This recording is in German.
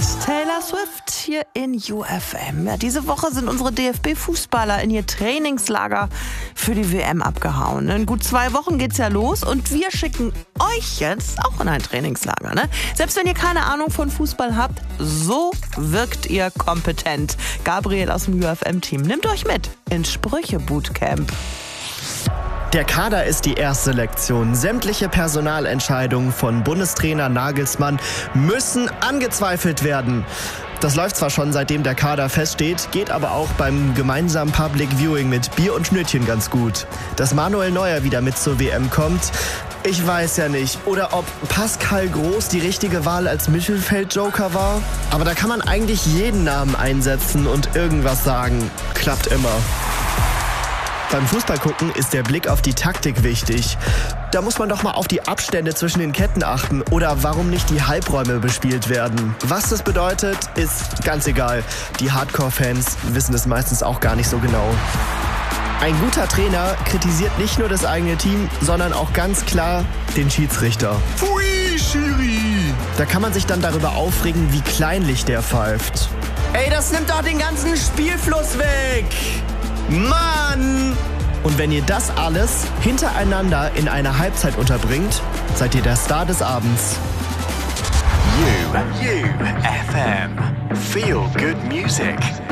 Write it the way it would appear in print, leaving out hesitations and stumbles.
Taylor Swift hier in UFM. Ja, diese Woche sind unsere DFB-Fußballer in ihr Trainingslager für die WM abgehauen. In gut 2 Wochen geht's ja los und wir schicken euch jetzt auch in ein Trainingslager. Ne? Selbst wenn ihr keine Ahnung von Fußball habt, so wirkt ihr kompetent. Gabriel aus dem UFM-Team nimmt euch mit ins Sprüche-Bootcamp. Der Kader ist die erste Lektion. Sämtliche Personalentscheidungen von Bundestrainer Nagelsmann müssen angezweifelt werden. Das läuft zwar schon, seitdem der Kader feststeht, geht aber auch beim gemeinsamen Public Viewing mit Bier und Schnüttchen ganz gut. Dass Manuel Neuer wieder mit zur WM kommt, ich weiß ja nicht. Oder ob Pascal Groß die richtige Wahl als Mittelfeldjoker war. Aber da kann man eigentlich jeden Namen einsetzen und irgendwas sagen. Klappt immer. Beim Fußballgucken ist der Blick auf die Taktik wichtig. Da muss man doch mal auf die Abstände zwischen den Ketten achten oder warum nicht die Halbräume bespielt werden. Was das bedeutet, ist ganz egal. Die Hardcore-Fans wissen es meistens auch gar nicht so genau. Ein guter Trainer kritisiert nicht nur das eigene Team, sondern auch ganz klar den Schiedsrichter. Pfui, Schiri! Da kann man sich dann darüber aufregen, wie kleinlich der pfeift. Ey, das nimmt doch den ganzen Spielfluss weg! Mann! Und wenn ihr das alles hintereinander in einer Halbzeit unterbringt, seid ihr der Star des Abends. UFM. Feel good music.